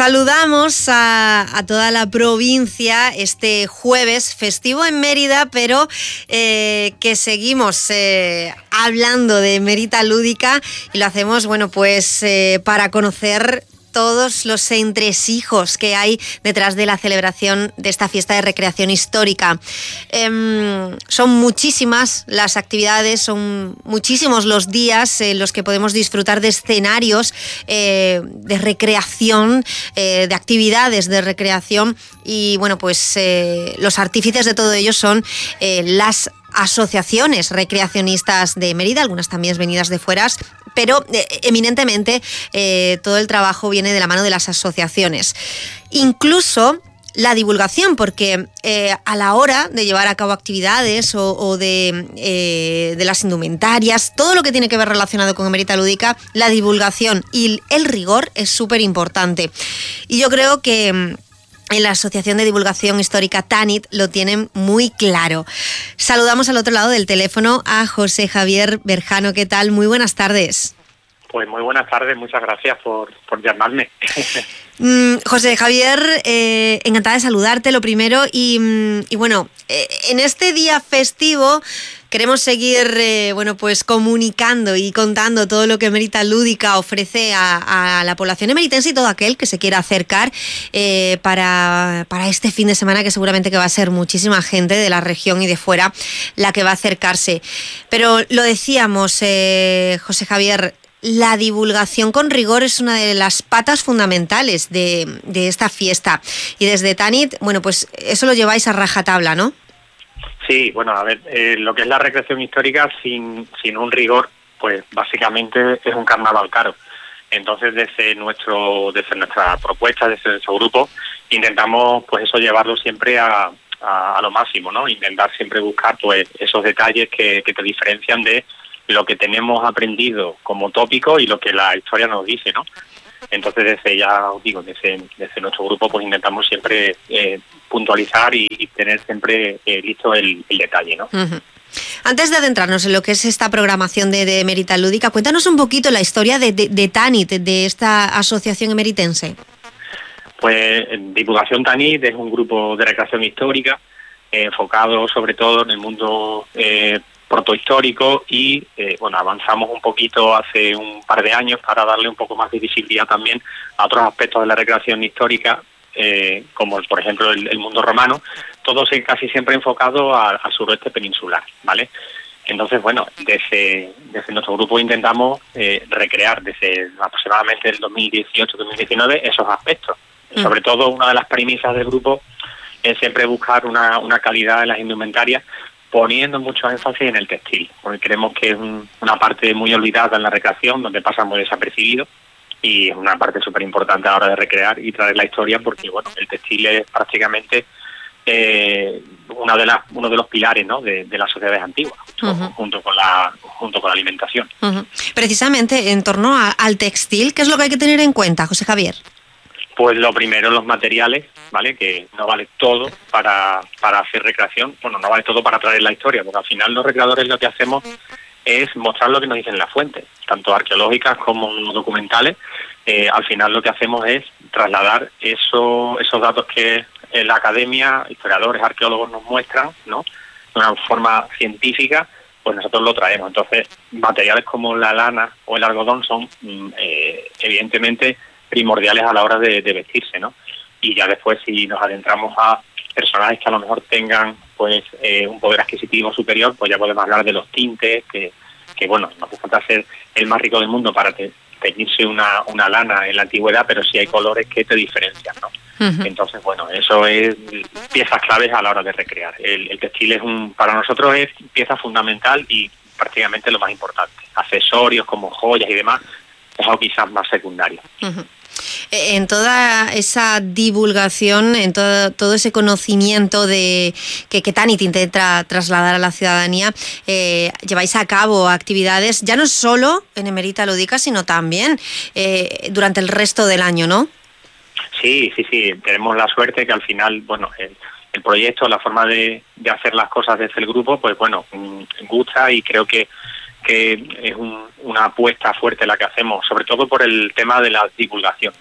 saludamos a toda la provincia este jueves festivo en Mérida, pero que seguimos hablando de Merita Lúdica y lo hacemos, bueno, pues para conocer todos los entresijos que hay detrás de la celebración de esta fiesta de recreación histórica. Son muchísimas las actividades, son muchísimos los días en los que podemos disfrutar de escenarios de recreación, de actividades de recreación y bueno, pues los artífices de todo ello son las asociaciones recreacionistas de Mérida, algunas también venidas de fuera, pero eminentemente todo el trabajo viene de la mano de las asociaciones. Incluso la divulgación, porque a la hora de llevar a cabo actividades o de las indumentarias, todo lo que tiene que ver relacionado con Merita Lúdica, la divulgación y el rigor es súper importante. Y yo creo que en la Asociación de Divulgación Histórica TANIT lo tienen muy claro. Saludamos al otro lado del teléfono a José Javier Berjano. ¿Qué tal? Muy buenas tardes. Pues muy buenas tardes, muchas gracias por llamarme. José Javier, encantada de saludarte lo primero y bueno, en este día festivo queremos seguir bueno, pues comunicando y contando todo lo que Merita Lúdica ofrece a la población emeritense y todo aquel que se quiera acercar para este fin de semana, que seguramente que va a ser muchísima gente de la región y de fuera la que va a acercarse. Pero lo decíamos, José Javier, la divulgación con rigor es una de las patas fundamentales de esta fiesta. Y desde TANIT, bueno, pues eso lo lleváis a rajatabla, ¿no? Sí, bueno, a ver, lo que es la recreación histórica sin un rigor, pues básicamente es un carnaval caro. Entonces, desde nuestra propuesta, desde nuestro grupo, intentamos pues eso llevarlo siempre a lo máximo, ¿no? Intentar siempre buscar pues esos detalles que te diferencian de lo que tenemos aprendido como tópico y lo que la historia nos dice, ¿no? Entonces, desde nuestro grupo, pues intentamos siempre puntualizar y tener siempre listo el detalle, ¿no? Uh-huh. Antes de adentrarnos en lo que es esta programación de Merita Lúdica, cuéntanos un poquito la historia de TANIT, de esta asociación emeritense. Pues Divulgación TANIT es un grupo de recreación histórica enfocado sobre todo en el mundo protohistórico y bueno, avanzamos un poquito hace un par de años para darle un poco más de visibilidad también a otros aspectos de la recreación histórica, como por ejemplo el mundo romano, todo casi siempre enfocado al suroeste peninsular, ¿vale? Entonces, bueno, desde nuestro grupo intentamos recrear desde aproximadamente el 2018-2019 esos aspectos. Sobre todo, una de las premisas del grupo es siempre buscar una calidad en las indumentarias, poniendo mucho énfasis en el textil, porque creemos que es una parte muy olvidada en la recreación, donde pasa muy desapercibido, y es una parte súper importante a la hora de recrear y traer la historia, porque bueno, el textil es prácticamente uno de los pilares, ¿no?, de las sociedades antiguas, uh-huh, junto con la alimentación. Uh-huh. Precisamente en torno al textil, ¿qué es lo que hay que tener en cuenta, José Javier? Pues lo primero, los materiales, ¿vale? Que no vale todo para hacer recreación. Bueno, no vale todo para traer la historia, porque al final los recreadores lo que hacemos es mostrar lo que nos dicen las fuentes, tanto arqueológicas como documentales. Al final lo que hacemos es trasladar esos datos que la academia, historiadores, arqueólogos nos muestran, ¿no?, de una forma científica, pues nosotros lo traemos. Entonces, materiales como la lana o el algodón son evidentemente primordiales a la hora de vestirse, ¿no? Y ya después, si nos adentramos a personajes que a lo mejor tengan pues un poder adquisitivo superior, pues ya podemos hablar de los tintes, que bueno, no hace falta ser el más rico del mundo para teñirse una lana en la antigüedad, pero sí hay colores que te diferencian, ¿no? Uh-huh. Entonces, bueno, eso es piezas claves a la hora de recrear. El textil para nosotros es pieza fundamental y prácticamente lo más importante. Accesorios como joyas y demás es algo quizás más secundario. Uh-huh. En toda esa divulgación, en todo ese conocimiento que TANIT intenta trasladar a la ciudadanía, lleváis a cabo actividades ya no solo en Merita Lúdica, sino también durante el resto del año, ¿no? Sí, tenemos la suerte que al final, bueno, el proyecto, la forma de hacer las cosas desde el grupo, pues bueno, gusta, y creo que es una apuesta fuerte la que hacemos, sobre todo por el tema de la divulgación, ¿no?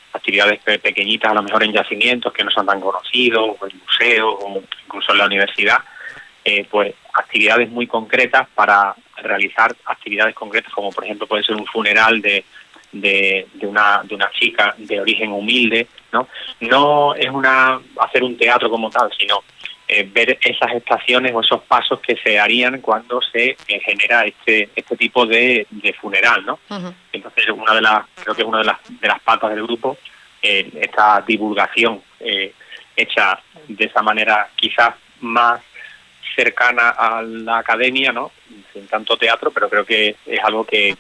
actividades pequeñitas, a lo mejor en yacimientos que no son tan conocidos, o en museos, o incluso en la universidad, pues actividades muy concretas para realizar actividades concretas, como por ejemplo puede ser un funeral de una chica de origen humilde, ¿no? No es hacer un teatro como tal, sino ver esas estaciones o esos pasos que se harían cuando se genera este tipo de funeral, ¿no? Uh-huh. Entonces creo que es una de las patas del grupo, esta divulgación hecha de esa manera quizás más cercana a la academia, ¿no? Sin tanto teatro, pero creo que es algo que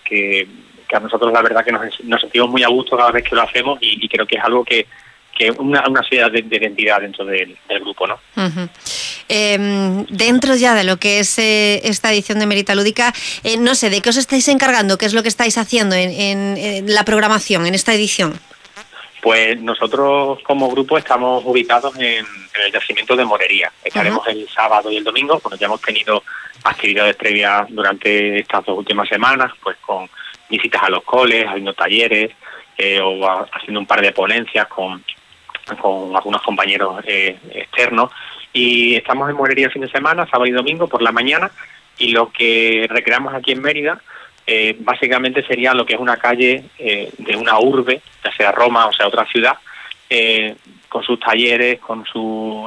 a nosotros la verdad que nos sentimos muy a gusto cada vez que lo hacemos, y creo que es algo que una serie de identidad dentro del grupo, ¿no? Uh-huh. Dentro ya de lo que es esta edición de Mérida Lúdica, no sé, ¿de qué os estáis encargando? ¿Qué es lo que estáis haciendo en la programación, en esta edición? Pues nosotros como grupo estamos ubicados en el yacimiento de Morería. Estaremos el sábado y el domingo. Bueno, ya hemos tenido actividades previas durante estas 2 últimas semanas, pues con visitas a los coles, haciendo talleres, o haciendo un par de ponencias con algunos compañeros externos. Y estamos en Morería el fin de semana, sábado y domingo por la mañana, y lo que recreamos aquí en Mérida básicamente sería lo que es una calle de una urbe, ya sea Roma o sea otra ciudad, con sus talleres, con sus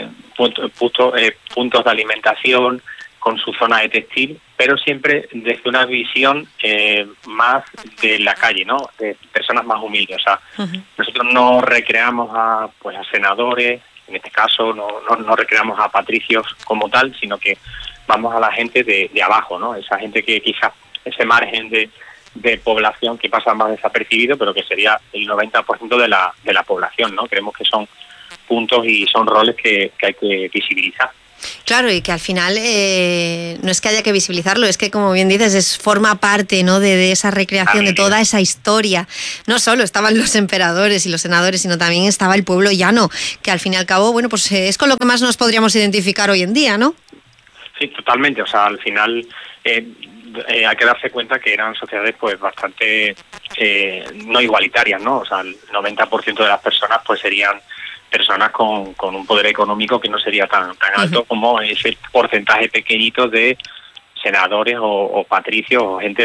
puntos de alimentación, con su zona de textil, pero siempre desde una visión más de la calle, ¿no? De personas más humildes. O sea, uh-huh. Nosotros no recreamos a senadores, en este caso no recreamos a patricios como tal, sino que vamos a la gente de abajo, ¿no? Esa gente que quizás ese margen de población que pasa más desapercibido, pero que sería el 90% de la población, ¿no? Creemos que son puntos y son roles que hay que visibilizar. Claro, y que al final no es que haya que visibilizarlo, es que, como bien dices, forma parte, ¿no?, de esa recreación, de toda esa historia. No solo estaban los emperadores y los senadores, sino también estaba el pueblo llano, que al fin y al cabo, bueno, pues es con lo que más nos podríamos identificar hoy en día, ¿no? Sí, totalmente. O sea, al final hay que darse cuenta que eran sociedades pues bastante no igualitarias, ¿no? O sea, el 90% de las personas pues serían personas con un poder económico que no sería tan alto uh-huh. como ese porcentaje pequeñito de senadores o patricios o gente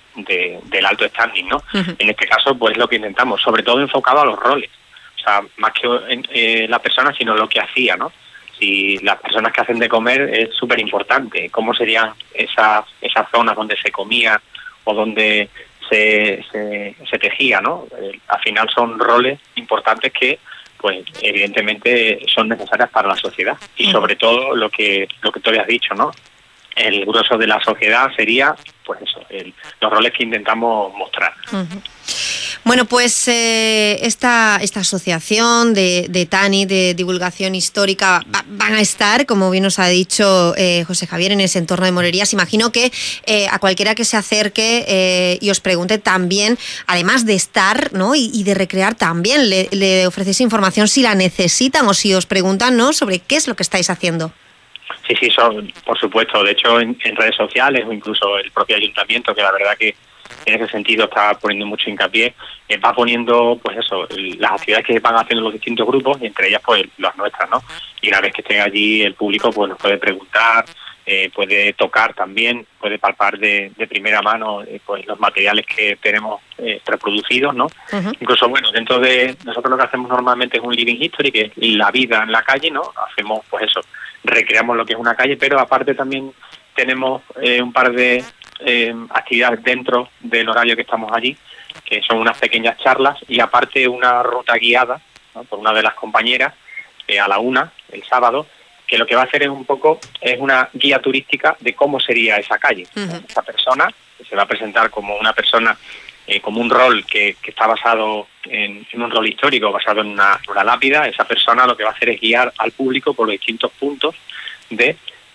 del alto standing, ¿no? Uh-huh. En este caso, pues lo que intentamos, sobre todo enfocado a los roles, o sea, más que la persona, sino lo que hacía, ¿no? Si las personas que hacen de comer es súper importante, cómo serían esas zonas donde se comía o donde se tejía, ¿no? Al final son roles importantes que pues evidentemente son necesarias para la sociedad, y sobre todo lo que tú habías dicho, ¿no? El grueso de la sociedad sería pues eso, los roles que intentamos mostrar. Uh-huh. Bueno, pues esta asociación de TANI, de divulgación histórica, van a estar, como bien nos ha dicho José Javier, en ese entorno de Morerías. Imagino que a cualquiera que se acerque y os pregunte también, además de estar, ¿no?, y de recrear, también le ofrecéis información si la necesitan o si os preguntan, ¿no?, sobre qué es lo que estáis haciendo. Sí, por supuesto. De hecho, en redes sociales o incluso el propio ayuntamiento, que la verdad que en ese sentido está poniendo mucho hincapié, va poniendo pues eso, las actividades que van haciendo los distintos grupos, y entre ellas pues las nuestras, ¿no? Y una vez que estén allí el público pues nos puede preguntar, puede tocar también, puede palpar de primera mano pues los materiales que tenemos reproducidos, ¿no? Uh-huh. Incluso, bueno, dentro de nosotros lo que hacemos normalmente es un living history, que es la vida en la calle, ¿no? Hacemos pues eso, recreamos lo que es una calle, pero aparte también tenemos un par de actividades dentro del horario que estamos allí, que son unas pequeñas charlas, y aparte una ruta guiada, ¿no?, por una de las compañeras a la 1 el sábado, que lo que va a hacer es una guía turística de cómo sería esa calle. Uh-huh. Esa persona se va a presentar como una persona, como un rol que está basado en un rol histórico, basado en una lápida. Esa persona lo que va a hacer es guiar al público por los distintos puntos de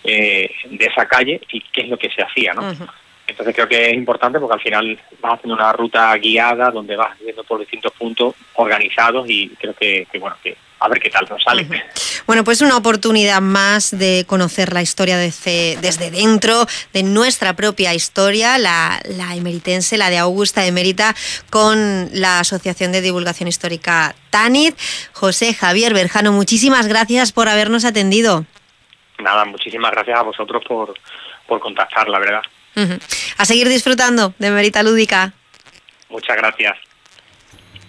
esa calle y qué es lo que se hacía, ¿no? Uh-huh. Entonces creo que es importante porque al final vas haciendo una ruta guiada donde vas viendo por distintos puntos organizados, y creo que a ver qué tal nos sale. Bueno, pues una oportunidad más de conocer la historia desde dentro de nuestra propia historia, la emeritense, la de Augusta Emérita, con la Asociación de Divulgación Histórica TANIT. José Javier Berjano, muchísimas gracias por habernos atendido. Nada, muchísimas gracias a vosotros por contactar, la verdad. A seguir disfrutando de Emerita Lúdica. Muchas gracias.